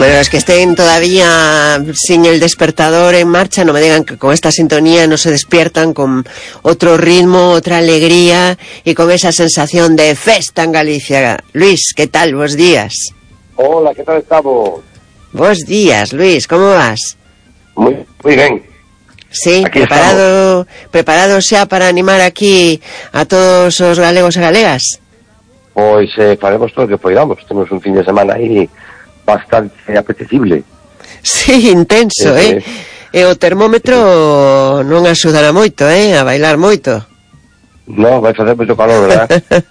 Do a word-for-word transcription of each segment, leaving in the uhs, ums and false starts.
Bueno, los que estén todavía sin el despertador en marcha, no me digan que con esta sintonía no se despiertan con otro ritmo, otra alegría y con esa sensación de festa en Galicia. Luis, ¿qué tal? Buenos días. Hola, ¿qué tal estamos? Buenos días, Luis, ¿cómo vas? Muy, muy bien. Sí, aquí preparado estamos. preparado xa para animar aquí a todos os galegos e galegas? Pois eh, faremos todo o que podamos. Temos un fin de semana aí bastante apetecible. Sí, intenso, eh? eh? E o termómetro non axudará moito, eh? A bailar moito. No, vai facer moito calor, verdad?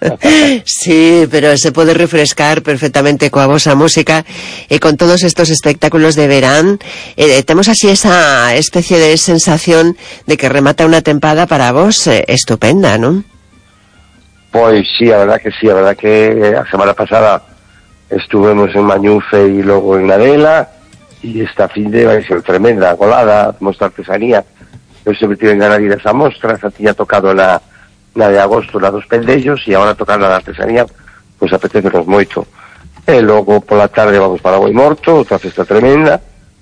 Sí, pero se pode refrescar perfectamente coa vosa música e con todos estos espectáculos de verán. Eh, temos así esa especie de sensación de que remata unha tempada para vos eh, estupenda, non? Pois sí, a verdad que sí, a verdad que a semana pasada estuvemos en Mañufe e logo en Nadela e esta fin de vai ser tremenda, colada, mostra artesanía. Eu sempre tive en ganar ir a esa mostra, xa tiña tocado na na de agosto, na dos Pendellos, e agora tocar na da artesanía, pois apetecenos moito. E logo pola tarde vamos para Boi Morto, outra festa tremenda,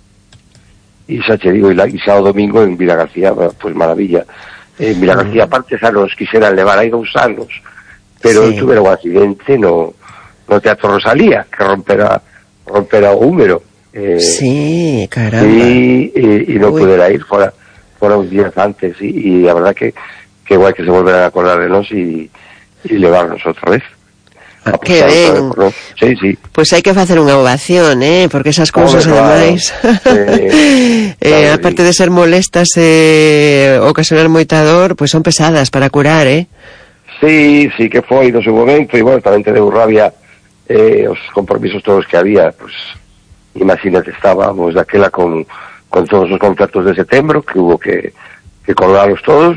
e xa che digo, e xa o domingo en Vila García, pois maravilla. En Vila García, aparte, xa nos quixeran levar aí dous anos, pero sí, tuvera un accidente no, no Teatro Rosalía, que rompera, rompera o húmero. Eh, sí, caramba. E, e, e non pudera ir, fora, fora uns días antes, e, e a verdad que que guai que se volverán a acordar de nos e, e levarnos outra vez. Ah, que ben. Sí, sí. Pois pues hai que facer unha ovación, eh? Porque esas cousas, oh, ademais, eh, eh, claro, aparte sí, de ser molestas e eh, ocasionar moita dor, pois pues son pesadas para curar, eh? Sí, sí que foi no seu momento, e bueno, tamén te deu rabia eh, os compromisos todos que había, pois, pues, imagínate, estábamos daquela con, con todos os concertos de setembro, que hubo que, que colgarlos todos,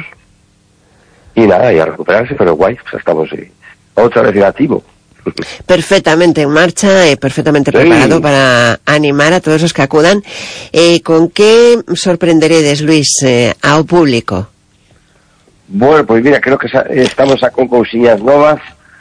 e nada, e a recuperarse, pero guai, xa estamos eh, outra vez negativo. Perfectamente en marcha e perfectamente sí, preparado para animar a todos os que acudan. Eh, con que sorprenderedes, Luis, eh, ao público? Bueno, pois mira, creo que sa, estamos a con cousiñas novas.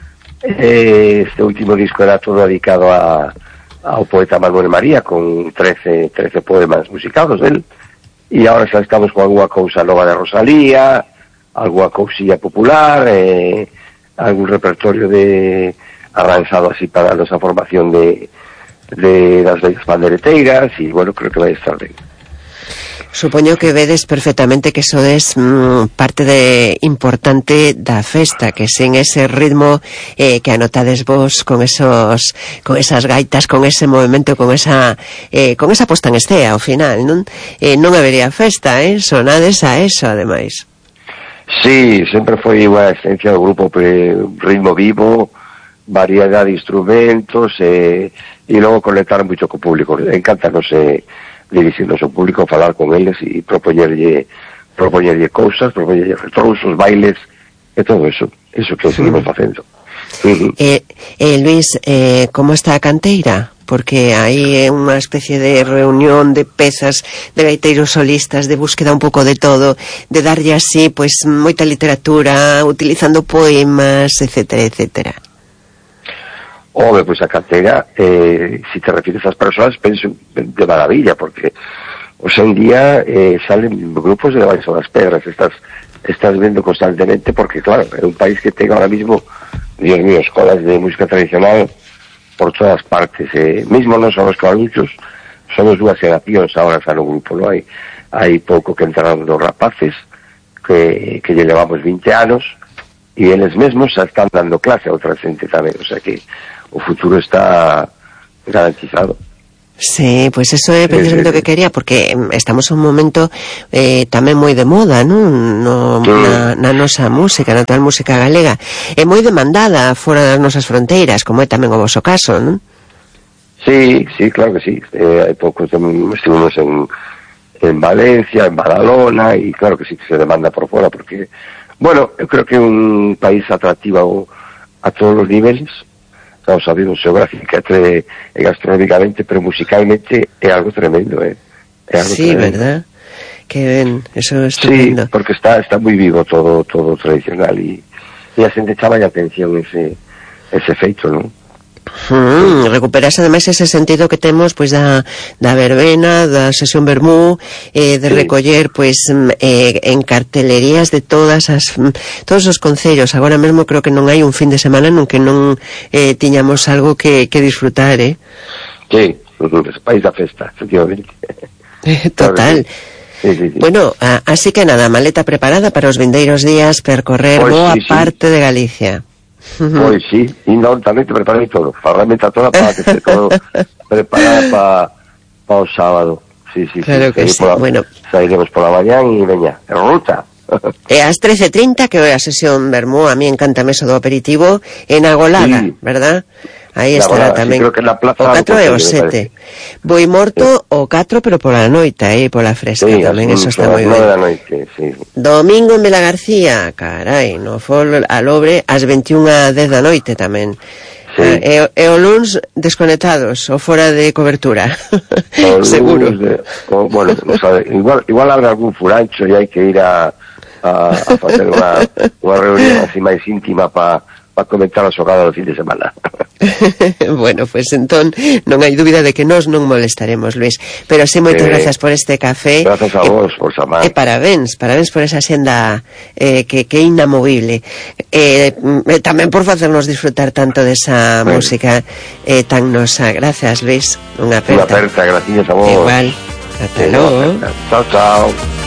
Eh, este último disco era todo dedicado a, ao poeta Manuel María, con trece, trece poemas musicados del, e agora xa estamos con alguna cousa nova de Rosalía, alguna cousilla popular, eh, algún repertorio de arranzado así para a nosa formación de, de das bellas pandereteiras, e bueno, creo que vai estar ben. Supoño que vedes perfectamente que sodes mm, parte de importante da festa, que sen ese ritmo eh, que anotades vos con esos con esas gaitas, con ese movimento, con esa eh, con esa posta en escena ao final, non? Eh, non habería festa, eh? Sonades a eso, ademais. Sí, sempre foi unha esencia do grupo, ritmo vivo, variedade de instrumentos, e, e logo conectar moito co público. Encántanos eh, dirigirnos ao público, falar con eles e propoñerlle propoñerlle cousas, propoñerlle retrousos, bailes e todo eso, eso que seguimos facendo. Uh-huh. eh, eh, Luis, eh, como está a canteira? Porque hai unha especie de reunión de pezas de gaiteiros solistas, de búsqueda un pouco de todo, de darlle así, pois, moita literatura, utilizando poemas, etcétera, etcétera. Home, pois a canteira, eh, si te refieres ás persoas, penso de maravilla, porque hoxe en día eh, salen grupos de debaixo das pedras, estás, estás vendo constantemente, porque claro, é un país que ten ahora mismo, Dios mío, escolas de música tradicional por todas partes, eh, mesmo non somos cabaluchos, somos dúas xeracións agora xa no grupo, non hai hai pouco que entraron dos rapaces que, que lle levamos vinte anos e eles mesmos xa están dando clase a outra xente tamén, o sea que o futuro está garantizado. Sí, pois pues eso é precisamente o que quería, porque estamos en un momento eh, tamén moi de moda, non? No, sí. na, na nosa música, na tal música galega, é moi demandada fora das nosas fronteiras, como é tamén o vosso caso, non? Sí, sí, claro que sí. Eh, hai pouco estivemos en, en Valencia, en Badalona, e claro que sí que se demanda por fora, porque, bueno, eu creo que é un país atractivo a todos os niveles. Claro, sabemos geográficamente e gastronómicamente, pero musicalmente é algo tremendo, eh? É algo sí, tremendo. ¿Verdad? Que ben, eso é estupendo. Sí, porque está está moi vivo todo todo tradicional e, e a xente chama a atención ese ese feito, non? Mm, recuperas ademais ese sentido que temos pois da, da verbena, da sesión vermú, eh, de sí. recoller pois eh, en cartelerías de todas as todos os concellos. Agora mesmo creo que non hai un fin de semana nun que non eh, tiñamos algo que, que disfrutar, eh? Sí, es país da festa, efectivamente. Total. Sí, sí, sí. Bueno, a, así que nada, maleta preparada para os vindeiros días percorrer pues boa sí, sí. parte de Galicia. Pois sí, e non, tamén te preparei todo, a ferramenta toda para que esté todo preparada para pa o sábado. Sí, sí, claro sí, que sí, pola, bueno. Sairemos pola mañán e veña, en ruta. E ás trece e trinta, que é a sesión vermú, a mí encanta meso do aperitivo, en Agolada, sí. verdad? Aí estará Agolada, tamén sí, creo que na plaza o catro e o sete. Boi morto sí. o catro, pero pola noite, aí pola fresca sí, tamén, eso está moi ben. Da noite, sí. Domingo en Vila García, carai, no Fol a Lobre, ás veintiunha e dez da noite tamén. Sí. E, e o luns desconectados ou fora de cobertura. Seguro. De, o, bueno, no sabe, igual, igual habrá algún furancho e hai que ir a, a, a facer unha, unha reunión así máis íntima para pa comentar a xogada do fin de semana. Bueno, pues entón non hai dúbida de que nós non molestaremos, Luis, pero sí, moitas eh, grazas por este café. Grazas a vos por chamar. E parabéns, parabéns por esa senda eh, que, que é inamovible. Eh, eh, tamén por facernos disfrutar tanto desa bueno. música eh, tan nosa. Gracias, Luis. Unha aperta. Unha aperta, gracias a vos. Igual. Hasta logo. Chao, chao.